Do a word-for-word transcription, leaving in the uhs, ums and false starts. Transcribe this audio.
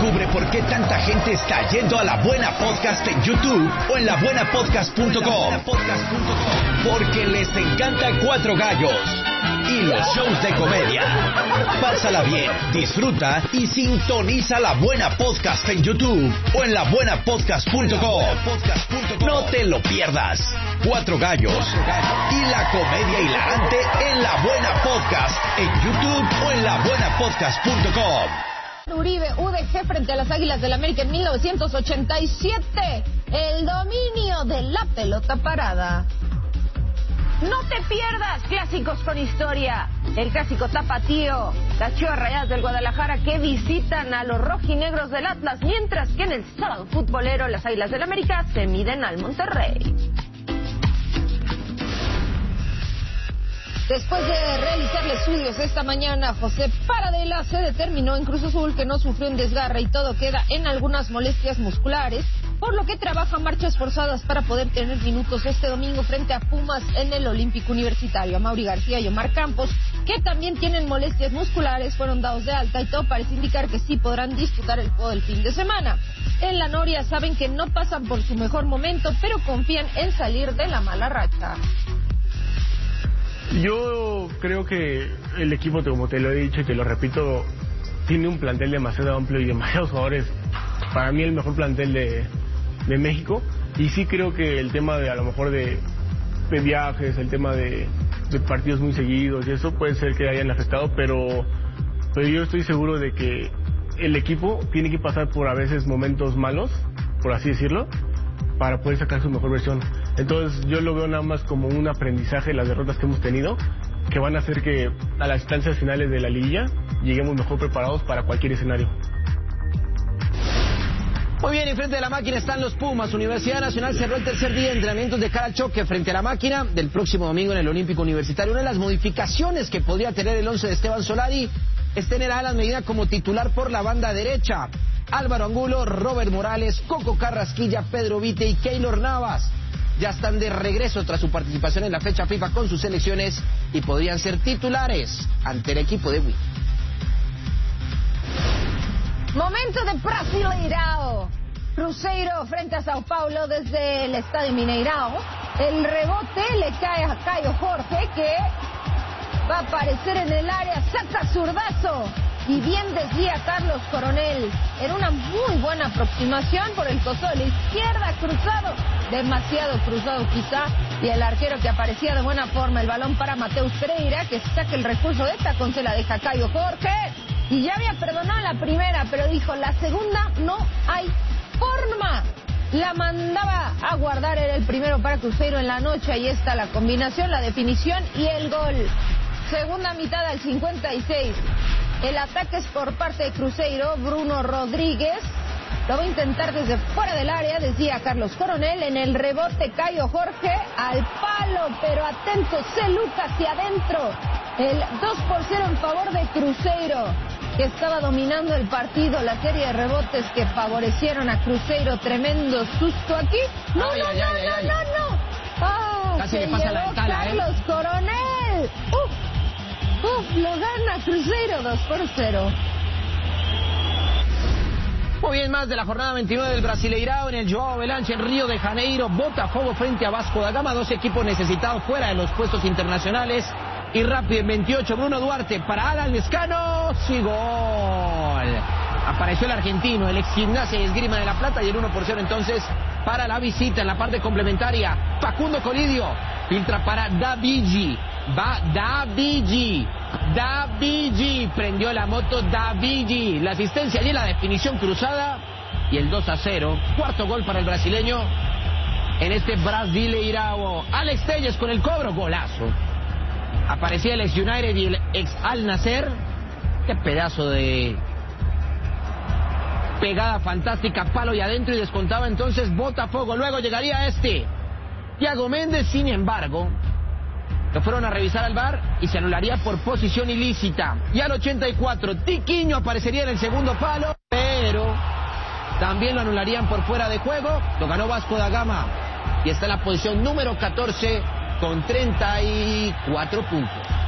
Descubre por qué tanta gente está yendo a La Buena Podcast en YouTube o en la buena podcast punto com. Porque les encanta Cuatro Gallos y los shows de comedia. Pásala bien, disfruta y sintoniza La Buena Podcast en YouTube o en la buena podcast punto com. No te lo pierdas. Cuatro Gallos y la comedia hilarante en La Buena Podcast en YouTube o en la buena podcast punto com. Uribe, U D G frente a las Águilas del América en mil novecientos ochenta y siete. El dominio de la pelota parada. No te pierdas clásicos con historia. El clásico tapatío, las Chivas Rayadas del Guadalajara que visitan a los rojinegros del Atlas, mientras que en el sábado futbolero las Águilas del América se miden al Monterrey. Después de realizarle estudios esta mañana, José Paradela se determinó en Cruz Azul que no sufrió un desgarre y todo queda en algunas molestias musculares, por lo que trabaja marchas forzadas para poder tener minutos este domingo frente a Pumas en el Olímpico Universitario. Amaury García y Omar Campos, que también tienen molestias musculares, fueron dados de alta y todo parece indicar que sí podrán disputar el juego del fin de semana. En la Noria saben que no pasan por su mejor momento, pero confían en salir de la mala racha. Yo creo que el equipo, como te lo he dicho y te lo repito, tiene un plantel demasiado amplio y demasiados jugadores. Para mí el mejor plantel de, de México. Y sí creo que el tema de a lo mejor de, de viajes, el tema de, de partidos muy seguidos y eso puede ser que hayan afectado, pero, pero yo estoy seguro de que el equipo tiene que pasar por a veces momentos malos, por así decirlo, para poder sacar su mejor versión. Entonces yo lo veo nada más como un aprendizaje de las derrotas que hemos tenido, que van a hacer que a las instancias finales de la liguilla lleguemos mejor preparados para cualquier escenario. Muy bien, y frente a la máquina están los Pumas. Universidad Nacional cerró el tercer día de entrenamientos de cara al choque frente a la máquina del próximo domingo en el Olímpico Universitario. Una de las modificaciones que podría tener el once de Esteban Solari es tener a Alan Medina como titular por la banda derecha. Álvaro Angulo, Robert Morales, Coco Carrasquilla, Pedro Vite y Keylor Navas ya están de regreso tras su participación en la fecha FIFA con sus selecciones y podrían ser titulares ante el equipo de Wii. Momento de Brasileirao. Cruzeiro frente a Sao Paulo desde el Estadio Mineirao. El rebote le cae a Caio Jorge, que va a aparecer en el área, saca zurdazo y bien desvía Carlos Coronel en una muy buena aproximación por el costado de la izquierda, cruzado, demasiado cruzado quizá, y el arquero que aparecía de buena forma, el balón para Mateus Pereira, que saca el recurso de tacón, se la deja Caio Jorge, y ya había perdonado la primera, pero dijo, la segunda no hay forma. La mandaba a guardar, era el primero para Cruzeiro en la noche, ahí está la combinación, la definición y el gol. Segunda mitad al cincuenta y seis. El ataque es por parte de Cruzeiro. Bruno Rodríguez lo va a intentar desde fuera del área, decía Carlos Coronel. En el rebote Caio Jorge al palo, pero atento Celuca hacia adentro. El dos por cero en favor de Cruzeiro, que estaba dominando el partido. La serie de rebotes que favorecieron a Cruzeiro. Tremendo susto aquí. No, ay, no, ay, no, ay, no, ay. no, no. Ah, Casi se le pasa la llevó ventana, Carlos ¿eh? Coronel. Uf. Uf, lo gana Cruzeiro dos por cero. Muy bien, más de la jornada veintinueve del Brasileirao en el Joao Avelanche en Río de Janeiro. Botafogo frente a Vasco da Gama, dos equipos necesitados fuera de los puestos internacionales. Y rápido en veintiocho, Bruno Duarte para Alan Lescano, sí, gol. Apareció el argentino, el ex Gimnasia y Esgrima de la Plata, y el uno por cero entonces para la visita en la parte complementaria. Facundo Colidio filtra para Davigi. Va Davigi. Davigi. Prendió la moto Davigi. La asistencia y la definición cruzada. Y el dos a cero. Cuarto gol para el brasileño en este Brasileirao. Alex Telles con el cobro. Golazo. Aparecía el ex United y el ex Al Nacer. Qué pedazo de pegada fantástica, palo y adentro, y descontaba entonces Botafogo. Luego llegaría este Thiago Méndez, sin embargo lo fueron a revisar al V A R y se anularía por posición ilícita. Y al ochenta y cuatro Tiquiño aparecería en el segundo palo, pero también lo anularían por fuera de juego. Lo ganó Vasco da Gama y está en la posición número catorce con treinta y cuatro puntos.